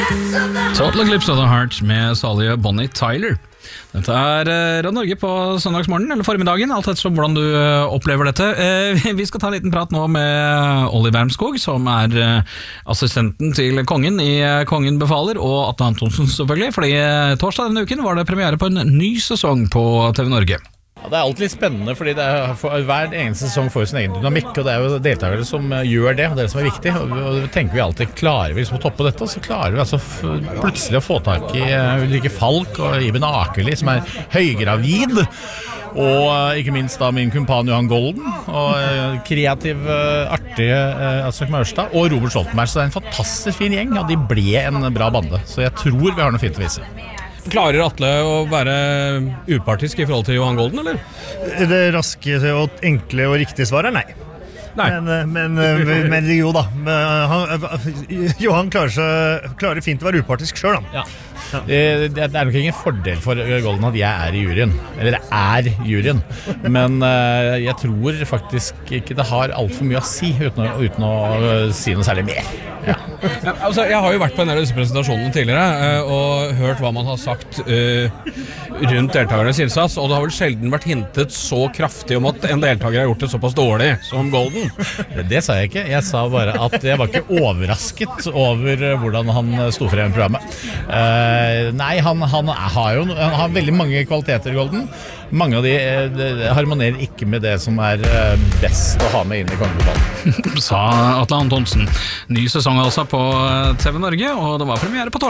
Total Eclipse of the Heart med salige Bonnie Tyler. Dette Radio Norge på søndagsmorgen eller formiddagen, alt etter hvordan du opplever dette. Vi skal ta en liten prat nå med Olli Wermskog, som assistenten til kongen i Kongen befaler, og Atle Antonsen selvfølgelig, fordi torsdag denne uken var det premiere på en ny sesong på TV Norge. Ja, det alltid litt spennende, fordi hver eneste sesong får sin egen dynamikk, og det jo deltakere som gjør det, og det som viktig. Og det tenker vi alltid, klarer vi liksom å toppe dette, så klarer vi altså plutselig å få tak i Ulrikke Falk og Iben Akeli, som høygravid, og ikke minst da min kumpan Johan Golden, og kreativ, artig Aslak Maurstad, og Robert Stoltenberg. Så det en fantastisk fin gjeng, og de ble en bra bande. Så jeg tror vi har noe fint å vise. Klarer Atle å være upartisk i forhold til Johan Golden, eller? Det raske og enkle og riktige svaret nei. Nei. Men jo da, Johan klarer fint å være upartisk selv da. Ja. Det nok ingen fordel for Golden at jeg i juryen, eller det juryen, men jeg tror faktisk ikke det har alt for mye å si uten å si noe særlig mer. Ja. Altså, jeg har jo vært på en del av disse presentasjonene tidligere og hørt hva man har sagt rundt deltakernes innsats, og det har vel sjelden vært hintet så kraftig om at en deltaker har gjort det såpass dårlig som Golden. Det sa jeg ikke, jeg sa bare at jeg var ikke overrasket over hvordan han sto frem i programmet. Nei, han har veldig mange kvaliteter, Golden. Mange av de harmonerer ikke med det som best å ha med inn i Kongen. Sa Atle Antonsen. Ny sesong altså på TV Norge, og det var premiere på torsdag.